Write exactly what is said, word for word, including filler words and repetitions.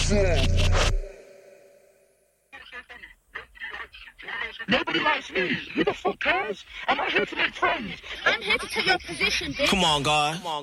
Nobody likes me. Who the fuck cares? I'm not here to make friends. I'm here to take your position, bitch. Come on, God. Come on.